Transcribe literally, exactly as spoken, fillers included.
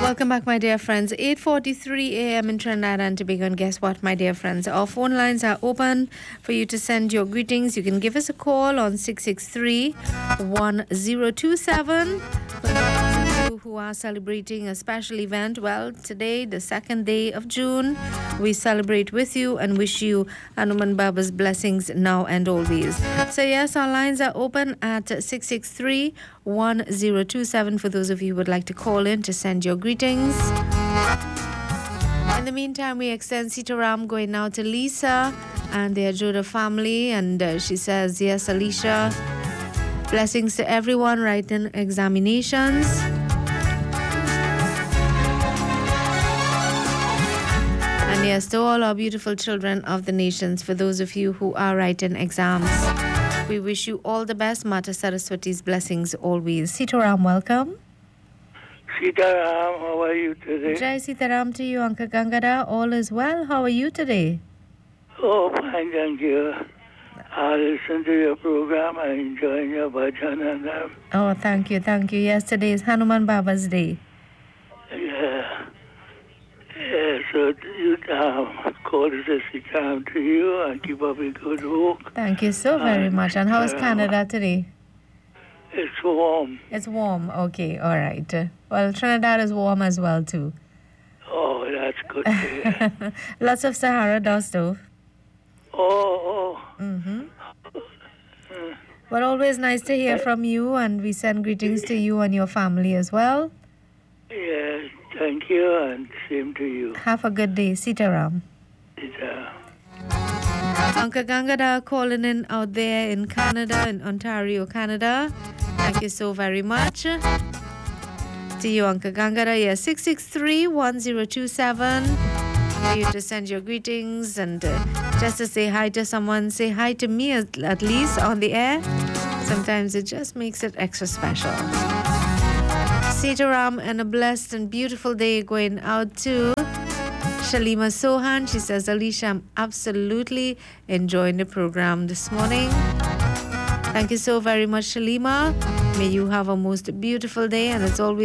Welcome back, my dear friends. eight forty-three a.m. in Trinidad and Tobago. And guess what, my dear friends? Our phone lines are open for you to send your greetings. You can give us a call on six six three, one zero two seven. For those of you who are celebrating a special event, well, today, the second day of June, we celebrate with you and wish you Hanuman Baba's blessings now and always. So yes, our lines are open at six six three, one zero two seven for those of you who would like to call in to send your greetings. In the meantime, we extend Sitaram going now to Lisa and the Ajuda family, and uh, she says, yes, Alicia, blessings to everyone writing examinations. And yes, to all our beautiful children of the nations, for those of you who are writing exams, we wish you all the best. Mata Saraswati's blessings always. Sitaram, welcome. Sitaram, how are you today? Jai Sitaram to you, Uncle Gangada. All is well. How are you today? Oh, fine, thank you. I listen to your program. I enjoy your bhajan and um, Oh, thank you, thank you. Yesterday is Hanuman Baba's day. yeah. Yeah, so you um, courtesy time to you and keep up a good work. Thank you so very And, much. And how is uh, Canada today? It's warm. It's warm. Okay, all right. Uh, Well, Trinidad is warm as well, too. Oh, that's good to hear. Lots of Sahara dust, though. Oh, oh. Mm-hmm. But always nice to hear from you, and we send greetings to you and your family as well. Yes, thank you, and same to you. Have a good day, Sitaram. It's, uh, Uncle Gangada calling in out there in Canada, in Ontario, Canada. Thank you so very much. To you, Uncle Gangada. Yes, six six three, one zero two seven. For you to send your greetings and uh, just to say hi to someone. Say hi to me at, at least on the air. Sometimes it just makes it extra special. Sitaram, and a blessed and beautiful day going out to Shalima Sohan. She says, Alicia, I'm absolutely enjoying the program this morning. Thank you so very much, Shalima. May you have a most beautiful day, and it's always